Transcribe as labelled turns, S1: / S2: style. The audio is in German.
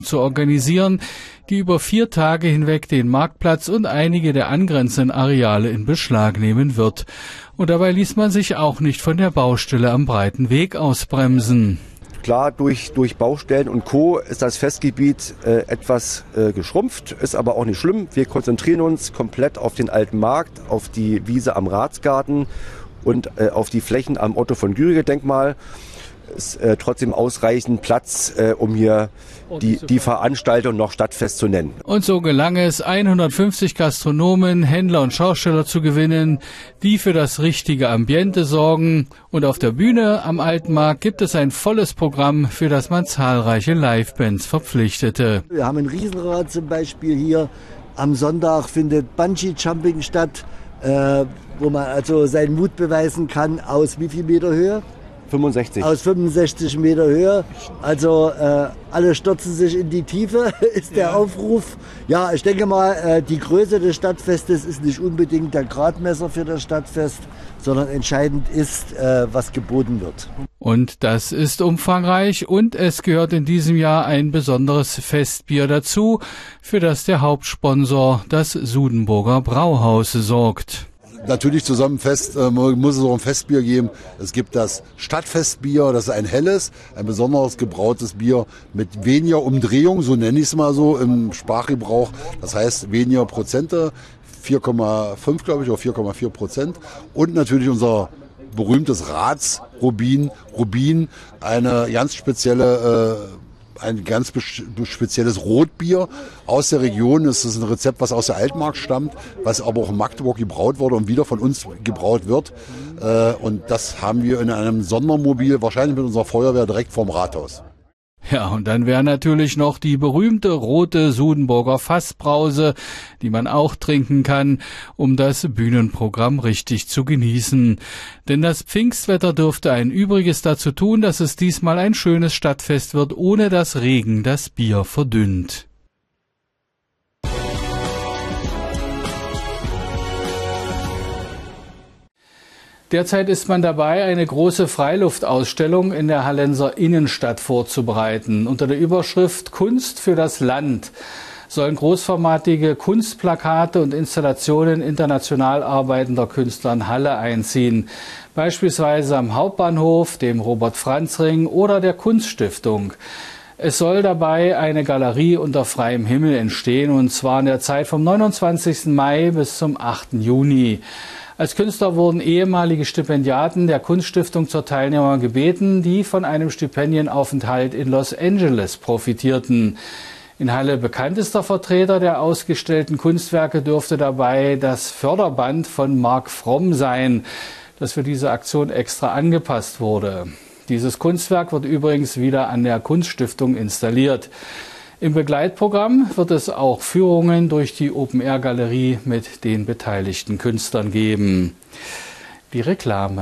S1: zu organisieren, die über 4 Tage hinweg den Marktplatz und einige der angrenzenden Areale in Beschlag nehmen wird. Und dabei ließ man sich auch nicht von der Baustelle am Breiten Weg ausbremsen.
S2: Klar, durch Baustellen und Co. ist das Festgebiet etwas geschrumpft, ist aber auch nicht schlimm. Wir konzentrieren uns komplett auf den alten Markt, auf die Wiese am Ratsgarten und auf die Flächen am Otto-von-Guericke-Denkmal. Ist trotzdem ausreichend Platz, um hier die Veranstaltung noch Stadtfest zu nennen.
S1: Und so gelang es, 150 Gastronomen, Händler und Schausteller zu gewinnen, die für das richtige Ambiente sorgen. Und auf der Bühne am Alten Markt gibt es ein volles Programm, für das man zahlreiche Livebands verpflichtete.
S3: Wir haben ein Riesenrad zum Beispiel hier. Am Sonntag findet Bungee-Jumping statt, wo man also seinen Mut beweisen kann. Aus wie viel Meter Höhe?
S2: 65.
S3: Aus 65 Meter Höhe. Also alle stürzen sich in die Tiefe, ist der Aufruf. Ja, ich denke mal, die Größe des Stadtfestes ist nicht unbedingt der Gradmesser für das Stadtfest, sondern entscheidend ist, was geboten wird.
S1: Und das ist umfangreich und es gehört in diesem Jahr ein besonderes Festbier dazu, für das der Hauptsponsor, das Sudenburger Brauhaus, sorgt.
S4: Natürlich zusammen muss es auch ein Festbier geben. Es gibt das Stadtfestbier, das ist ein helles, ein besonderes gebrautes Bier mit weniger Umdrehung, so nenne ich es mal so im Sprachgebrauch. Das heißt weniger Prozente, 4,5 glaube ich, oder 4,4%. Und natürlich unser berühmtes Ratsrubin, eine ganz spezielle ein ganz spezielles Rotbier aus der Region. Es ist ein Rezept, was aus der Altmark stammt, was aber auch in Magdeburg gebraut wurde und wieder von uns gebraut wird. Und das haben wir in einem Sondermobil, wahrscheinlich mit unserer Feuerwehr, direkt vorm Rathaus.
S1: Ja, und dann wäre natürlich noch die berühmte rote Sudenburger Fassbrause, die man auch trinken kann, um das Bühnenprogramm richtig zu genießen. Denn das Pfingstwetter dürfte ein Übriges dazu tun, dass es diesmal ein schönes Stadtfest wird, ohne dass Regen das Bier verdünnt. Derzeit ist man dabei, eine große Freiluftausstellung in der Hallenser Innenstadt vorzubereiten. Unter der Überschrift Kunst für das Land sollen großformatige Kunstplakate und Installationen international arbeitender Künstler in Halle einziehen. Beispielsweise am Hauptbahnhof, dem Robert-Franz-Ring oder der Kunststiftung. Es soll dabei eine Galerie unter freiem Himmel entstehen, und zwar in der Zeit vom 29. Mai bis zum 8. Juni. Als Künstler wurden ehemalige Stipendiaten der Kunststiftung zur Teilnahme gebeten, die von einem Stipendienaufenthalt in Los Angeles profitierten. In Halle bekanntester Vertreter der ausgestellten Kunstwerke dürfte dabei das Förderband von Mark Fromm sein, das für diese Aktion extra angepasst wurde. Dieses Kunstwerk wird übrigens wieder an der Kunststiftung installiert. Im Begleitprogramm wird es auch Führungen durch die Open-Air-Galerie mit den beteiligten Künstlern geben. Die Reklame.